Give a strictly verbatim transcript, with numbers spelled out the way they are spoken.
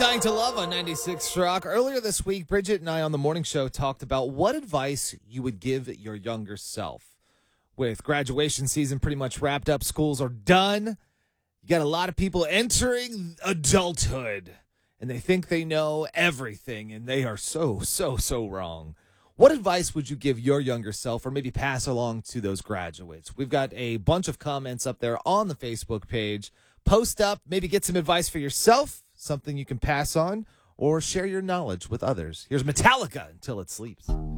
Dying to Love on ninety-six Rock. Earlier this week, Bridget and I on the morning show talked about what advice you would give your younger self. With graduation season pretty much wrapped up, schools are done. You got a lot of people entering adulthood, and they think they know everything, and they are so, so, so wrong. What advice would you give your younger self, or maybe pass along to those graduates? We've got a bunch of comments up there on the Facebook page. Post up, maybe get some advice for yourself, something you can pass on, or share your knowledge with others. Here's Metallica, Until It Sleeps.